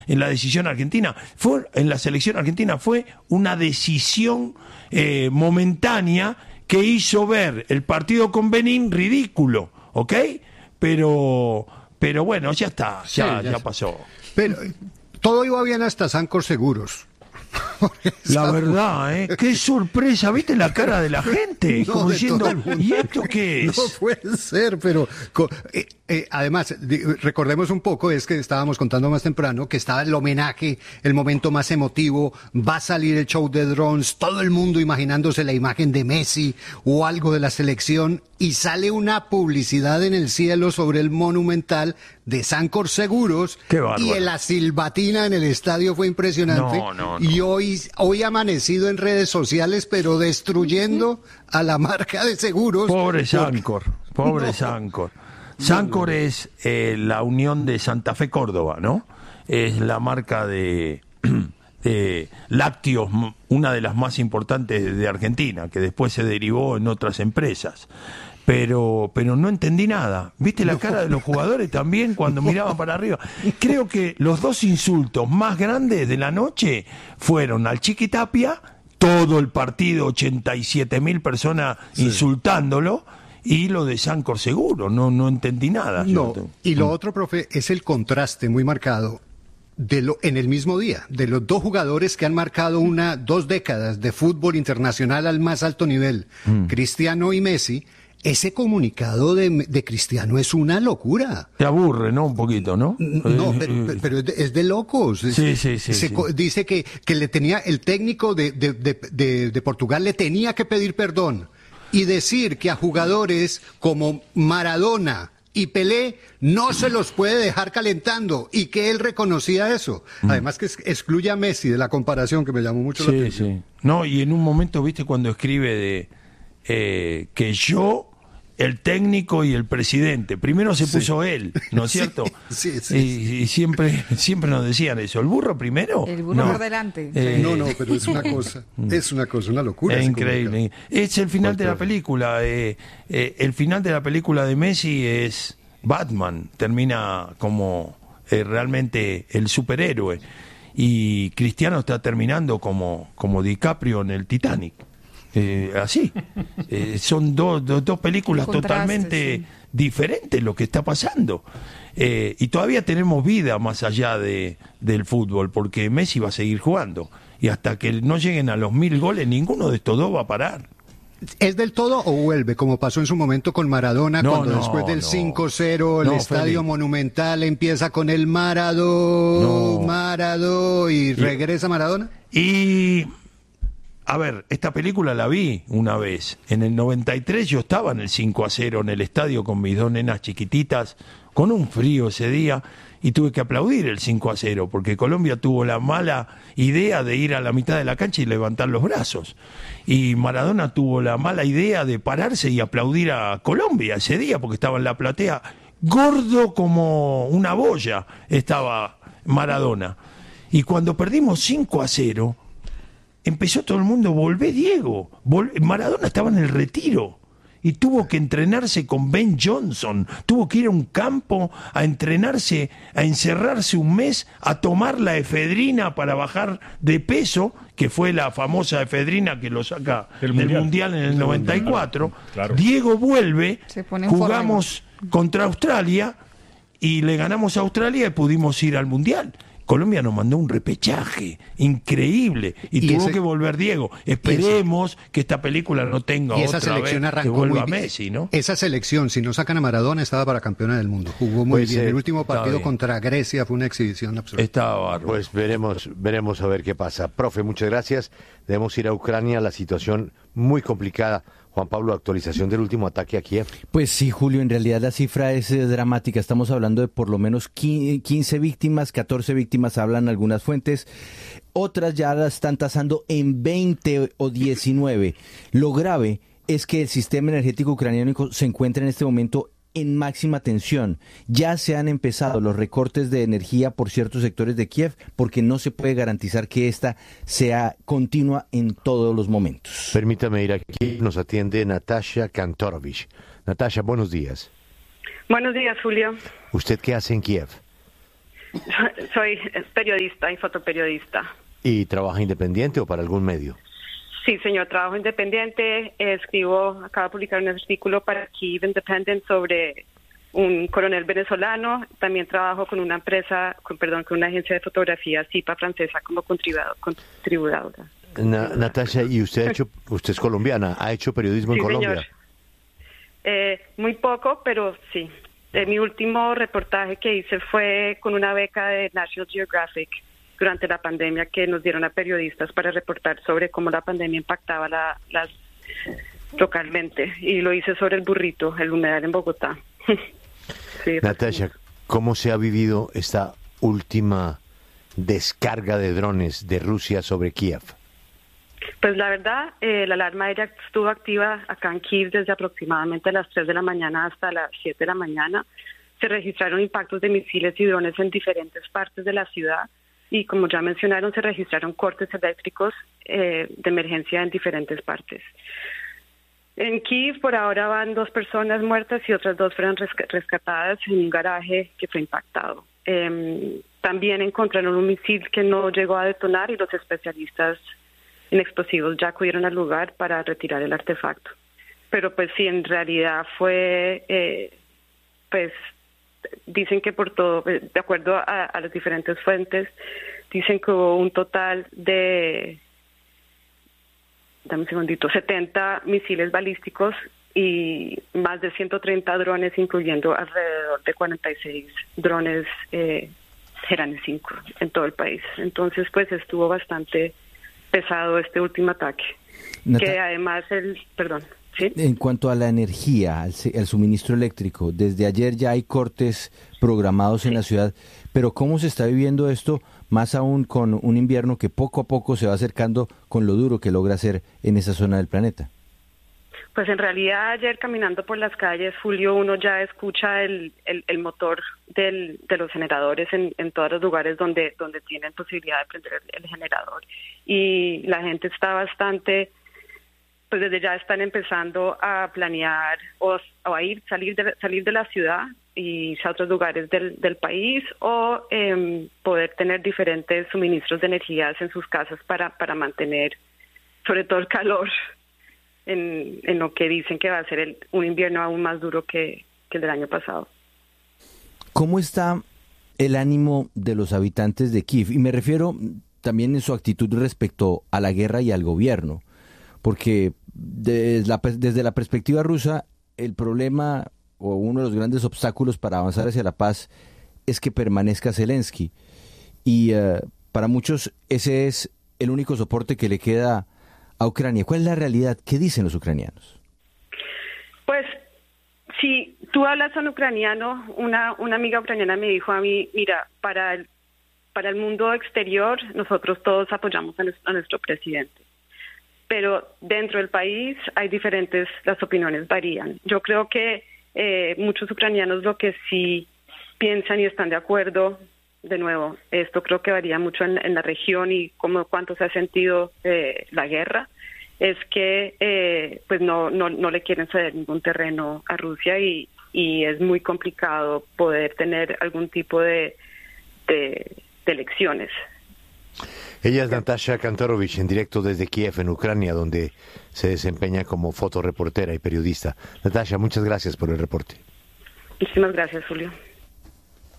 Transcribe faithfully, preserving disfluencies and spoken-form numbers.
en la decisión argentina. Fue, en la selección argentina fue una decisión eh, momentánea que hizo ver el partido con Benín ridículo, ¿ok? Pero, pero bueno, ya está, ya, sí, ya, ya pasó. Pero todo iba bien hasta Sancor Seguros. La verdad, ¿eh? Qué sorpresa, ¿viste la cara de la gente? No, como de diciendo, ¿y esto qué es? No puede ser, pero eh, eh, además, de, recordemos un poco, es que estábamos contando más temprano, que estaba el homenaje, el momento más emotivo, va a salir el show de drones, todo el mundo imaginándose la imagen de Messi o algo de la selección, y sale una publicidad en el cielo sobre el Monumental de Sancor Seguros, y la silbatina en el estadio fue impresionante. No, no, no. Y hoy, hoy ha amanecido en redes sociales, pero destruyendo a la marca de seguros. Pobre Sancor, pobre no. Sancor. Sancor no, no. es eh, la unión de Santa Fe Córdoba, ¿no? Es la marca de, de lácteos, una de las más importantes de Argentina, que después se derivó en otras empresas. Pero, pero no entendí nada. ¿Viste la no. cara de los jugadores también cuando no. miraban para arriba? Creo que los dos insultos más grandes de la noche fueron al Chiqui Tapia, todo el partido, ochenta y siete mil personas sí. insultándolo, y lo de Sancor Seguro. No, no entendí nada. No. Y lo otro, profe, es el contraste muy marcado de lo, en el mismo día, de los dos jugadores que han marcado una, dos décadas de fútbol internacional al más alto nivel, mm. Cristiano y Messi. Ese comunicado de, de Cristiano es una locura. Te aburre, ¿no? Un poquito, ¿no? No, pero, pero es, de, es de locos. Es, sí, sí, sí, se, sí. Dice que, que le tenía, el técnico de, de, de, de, de Portugal le tenía que pedir perdón y decir que a jugadores como Maradona y Pelé no se los puede dejar calentando, y que él reconocía eso. Mm. Además que excluye a Messi de la comparación, que me llamó mucho sí, la atención. Sí, sí. No, y en un momento, ¿viste? Cuando escribe de eh, que yo... el técnico y el presidente. Primero se puso sí. él, ¿no es cierto? Sí, sí, sí, y, sí. y siempre siempre nos decían eso. ¿El burro primero? El burro no. por delante. Eh, no, no, pero es una cosa, es una cosa, una locura. Es increíble. Es el final de la película. Eh, eh, el final de la película de Messi es Batman. Termina como eh, realmente el superhéroe. Y Cristiano está terminando como, como DiCaprio en el Titanic. Eh, así eh, son dos do, dos películas totalmente sí. diferentes lo que está pasando, eh, y todavía tenemos vida más allá de del fútbol, porque Messi va a seguir jugando, y hasta que no lleguen a los mil goles ninguno de estos dos va a parar. ¿Es del todo o vuelve, como pasó en su momento con Maradona, no, cuando no, después del no. cinco cero el no, Estadio Félix. Monumental empieza con el Maradó, no. Maradó, y regresa Maradona? Y... a ver, esta película la vi una vez. En el noventa y tres yo estaba en el cinco a cero en el estadio con mis dos nenas chiquititas, con un frío ese día, y tuve que aplaudir el cinco a cero, porque Colombia tuvo la mala idea de ir a la mitad de la cancha y levantar los brazos. Y Maradona tuvo la mala idea de pararse y aplaudir a Colombia ese día, porque estaba en la platea, gordo como una boya estaba Maradona. Y cuando perdimos cinco a cero... empezó todo el mundo, volvé Diego. Vol- Maradona estaba en el retiro y tuvo que entrenarse con Ben Johnson, tuvo que ir a un campo a entrenarse, a encerrarse un mes, a tomar la efedrina para bajar de peso, que fue la famosa efedrina que lo saca el del mundial. mundial en el noventa y cuatro. Claro. Diego vuelve, jugamos contra Australia y le ganamos a Australia y pudimos ir al mundial. Colombia nos mandó un repechaje increíble y, y tuvo ese, que volver Diego. Esperemos ese, que esta película no tenga y esa otra selección vez que vuelva Messi, ¿no? Esa selección, si no sacan a Maradona, estaba para campeona del mundo. Jugó muy pues bien. Eh, el último partido contra Grecia fue una exhibición absoluta. Estaba bárbaro. Pues veremos, veremos a ver qué pasa. Profe, muchas gracias. Debemos ir a Ucrania, la situación muy complicada. Juan Pablo, actualización del último ataque a Kiev. Pues sí, Julio, en realidad la cifra es eh, dramática. Estamos hablando de por lo menos quince víctimas, catorce víctimas hablan algunas fuentes. Otras ya las están tasando en veinte o diecinueve. Lo grave es que el sistema energético ucraniano se encuentra en este momento en máxima tensión. Ya se han empezado los recortes de energía por ciertos sectores de Kiev porque no se puede garantizar que esta sea continua en todos los momentos. Permítame ir aquí, nos atiende Natasha Kantorovich. Natasha, buenos días. Buenos días, Julio. ¿Usted qué hace en Kiev? Soy periodista y fotoperiodista. ¿Y trabaja independiente o para algún medio? Sí, señor, trabajo independiente. Escribo, acabo de publicar un artículo para Kyiv Independent sobre un coronel venezolano. También trabajo con una empresa, con, perdón, con una agencia de fotografía, CIPA francesa, como contribuidor, contribuidora. Na, Natasha, ¿y usted ha hecho, usted es colombiana, ha hecho periodismo Sí, en Colombia? Señor. Eh, muy poco, pero sí. Eh, mi último reportaje que hice fue con una beca de National Geographic durante la pandemia que nos dieron a periodistas para reportar sobre cómo la pandemia impactaba la, las localmente. Y lo hice sobre el burrito, el humedal en Bogotá. Sí, Natasha, ¿cómo se ha vivido esta última descarga de drones de Rusia sobre Kiev? Pues la verdad, eh, la alarma aérea estuvo activa acá en Kyiv desde aproximadamente las tres de la mañana hasta las siete de la mañana. Se registraron impactos de misiles y drones en diferentes partes de la ciudad y, como ya mencionaron, se registraron cortes eléctricos eh, de emergencia en diferentes partes. En Kyiv por ahora van dos personas muertas y otras dos fueron resc- rescatadas en un garaje que fue impactado. Eh, también encontraron un misil que no llegó a detonar y los especialistas en explosivos ya acudieron al lugar para retirar el artefacto. Pero pues sí, en realidad fue, eh, pues dicen que por todo, de acuerdo a, a las diferentes fuentes, dicen que hubo un total de, dame un segundito, setenta misiles balísticos y más de ciento treinta drones, incluyendo alrededor de cuarenta y seis drones eh, Herane cinco en todo el país. Entonces pues estuvo bastante pesado este último ataque. Nat- que además el, perdón, ¿sí? En cuanto a la energía, al, al suministro eléctrico, desde ayer ya hay cortes programados en sí. la ciudad, pero ¿cómo se está viviendo esto, más aún con un invierno que poco a poco se va acercando con lo duro que logra ser en esa zona del planeta? Pues en realidad ayer caminando por las calles, Julio, uno ya escucha el, el, el motor del, de los generadores en, en todos los lugares donde, donde tienen posibilidad de prender el, el generador. Y la gente está bastante, pues desde ya están empezando a planear o, o a ir, salir de, salir de la ciudad y irse a otros lugares del, del país o eh, poder tener diferentes suministros de energías en sus casas para, para mantener sobre todo el calor. En, en lo que dicen que va a ser el, un invierno aún más duro que, que el del año pasado. ¿Cómo está el ánimo de los habitantes de Kyiv? Y me refiero también en su actitud respecto a la guerra y al gobierno, porque desde la, desde la perspectiva rusa, el problema o uno de los grandes obstáculos para avanzar hacia la paz es que permanezca Zelensky. Y uh, para muchos ese es el único soporte que le queda a Ucrania. ¿Cuál es la realidad? ¿Qué dicen los ucranianos? Pues, si tú hablas con ucraniano, una, una amiga ucraniana me dijo a mí, mira, para el, para el mundo exterior, nosotros todos apoyamos a nuestro, a nuestro presidente. Pero dentro del país hay diferentes, las opiniones varían. Yo creo que eh, muchos ucranianos lo que sí piensan y están de acuerdo, de nuevo, esto creo que varía mucho en, en la región y cómo cuánto se ha sentido eh, la guerra, es que eh, pues no, no no le quieren ceder ningún terreno a Rusia y, y es muy complicado poder tener algún tipo de, de, de elecciones. Ella es Natasha Kantorovich, en directo desde Kiev, en Ucrania, donde se desempeña como fotoreportera y periodista. Natasha, muchas gracias por el reporte. Muchísimas gracias, Julio.